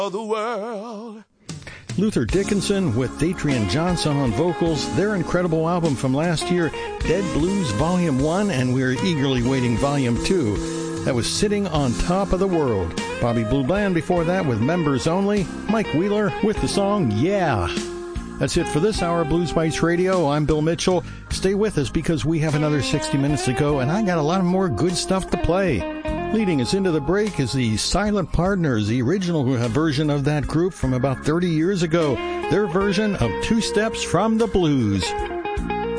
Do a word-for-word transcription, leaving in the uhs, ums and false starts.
The world. Luther Dickinson with Datrian Johnson on vocals, their incredible album from last year, Dead Blues Volume one, and we're eagerly waiting Volume two. That was Sitting on Top of the World. Bobby Blue Bland before that with Members Only. Mike Wheeler with the song Yeah. That's it for this hour of Blues Bites Radio. I'm Bill Mitchell. Stay with us because we have another sixty minutes to go, and I got a lot more good stuff to play. Leading us into the break is the Silent Partners, the original version of that group from about thirty years ago. Their version of Two Steps from the Blues.